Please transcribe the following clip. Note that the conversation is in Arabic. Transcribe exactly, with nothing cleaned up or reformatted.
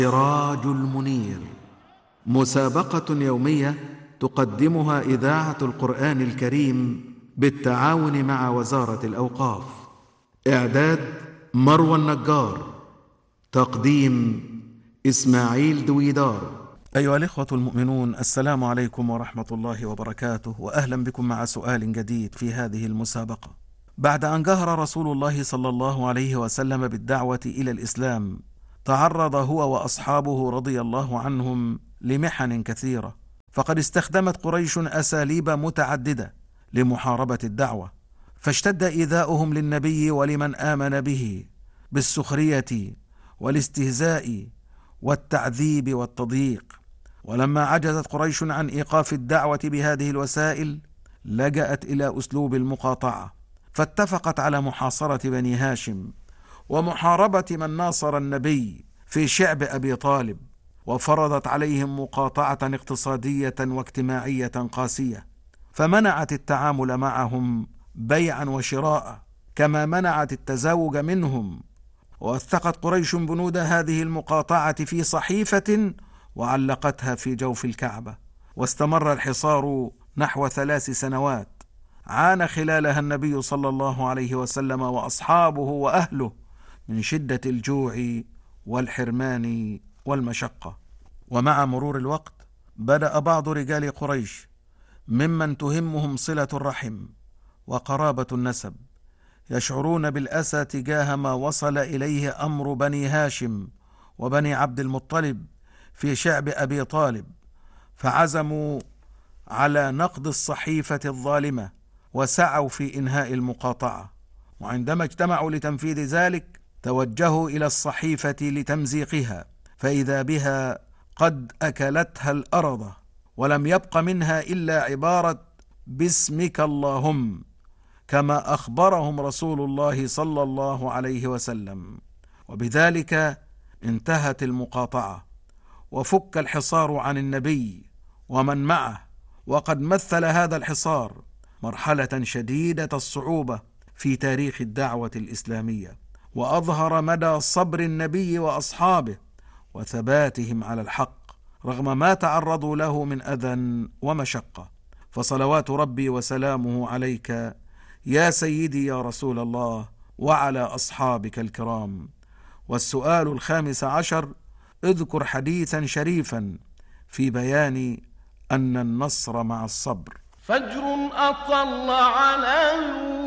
السراج المنير، مسابقة يومية تقدمها إذاعة القرآن الكريم بالتعاون مع وزارة الأوقاف. إعداد مروى النجار، تقديم إسماعيل دويدار. أيها الإخوة المؤمنون، السلام عليكم ورحمة الله وبركاته، وأهلا بكم مع سؤال جديد في هذه المسابقة. بعد أن جهر رسول الله صلى الله عليه وسلم بالدعوة إلى الإسلام، تعرض هو وأصحابه رضي الله عنهم لمحن كثيرة، فقد استخدمت قريش أساليب متعددة لمحاربة الدعوة، فاشتد إيذاؤهم للنبي ولمن آمن به بالسخرية والاستهزاء والتعذيب والتضييق. ولما عجزت قريش عن إيقاف الدعوة بهذه الوسائل، لجأت إلى أسلوب المقاطعة، فاتفقت على محاصرة بني هاشم ومحاربة من ناصر النبي في شعب أبي طالب، وفرضت عليهم مقاطعة اقتصادية واجتماعية قاسية، فمنعت التعامل معهم بيعا وشراء، كما منعت التزاوج منهم. ووثقت قريش بنود هذه المقاطعة في صحيفة وعلقتها في جوف الكعبة، واستمر الحصار نحو ثلاث سنوات عانى خلالها النبي صلى الله عليه وسلم وأصحابه وأهله من شدة الجوع والحرمان والمشقة. ومع مرور الوقت بدأ بعض رجال قريش ممن تهمهم صلة الرحم وقرابة النسب يشعرون بالأسى تجاه ما وصل إليه أمر بني هاشم وبني عبد المطلب في شعب أبي طالب، فعزموا على نقض الصحيفة الظالمة وسعوا في إنهاء المقاطعة. وعندما اجتمعوا لتنفيذ ذلك توجهوا إلى الصحيفة لتمزيقها، فإذا بها قد أكلتها الأرض، ولم يبق منها إلا عبارة باسمك اللهم، كما أخبرهم رسول الله صلى الله عليه وسلم. وبذلك انتهت المقاطعة وفك الحصار عن النبي ومن معه. وقد مثل هذا الحصار مرحلة شديدة الصعوبة في تاريخ الدعوة الإسلامية، وأظهر مدى صبر النبي وأصحابه وثباتهم على الحق رغم ما تعرضوا له من أذى ومشقة. فصلوات ربي وسلامه عليك يا سيدي يا رسول الله وعلى أصحابك الكرام. والسؤال الخامس عشر: اذكر حديثا شريفا في بيان أن النصر مع الصبر. فجر أطل على